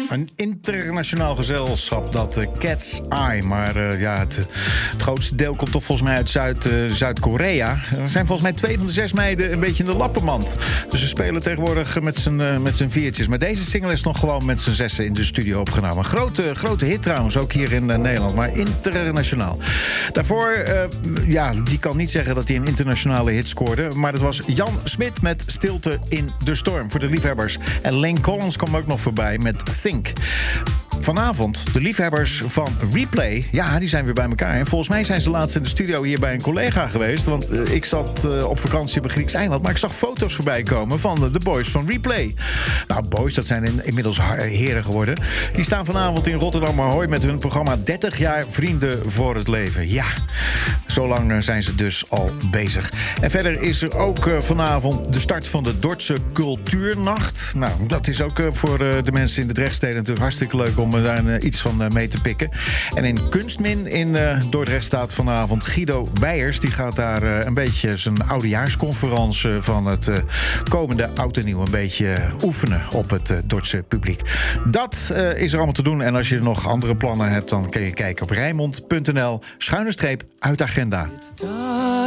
Een internationaal gezelschap, dat Cat's Eye. Maar het grootste deel komt toch volgens mij uit Zuid-Korea. Er zijn volgens mij 2 van de 6 meiden een beetje in de lappenmand. Dus ze spelen tegenwoordig met z'n viertjes. Maar deze single is nog gewoon met z'n 6 in de studio opgenomen. Een grote hit trouwens, ook hier in Nederland. Maar internationaal. Daarvoor, die kan niet zeggen dat hij een internationale hit scoorde. Maar dat was Jan Smit met Stilte in de Storm. Voor de liefhebbers. En Lane Collins kwam ook nog voorbij met Think. Vanavond, de liefhebbers van Replay, die zijn weer bij elkaar. En volgens mij zijn ze laatst in de studio hier bij een collega geweest. Want ik zat op vakantie op een Grieks eiland. Maar ik zag foto's voorbij komen van de boys van Replay. Nou, boys, dat zijn inmiddels heren geworden. Die staan vanavond in Rotterdam Ahoy met hun programma 30 jaar Vrienden voor het Leven. Ja, zo lang zijn ze dus al bezig. En verder is er ook vanavond de start van de Dordtse Cultuurnacht. Nou, dat is ook voor de mensen in de Drechtsteden natuurlijk hartstikke leuk om daar iets van mee te pikken. En in Kunstmin in Dordrecht staat vanavond Guido Weijers. Die gaat daar een beetje zijn oudejaarsconferentie van het komende oud en nieuw een beetje oefenen op het Dordtse publiek. Dat is er allemaal te doen. En als je nog andere plannen hebt, dan kun je kijken op Rijnmond.nl/uitagenda.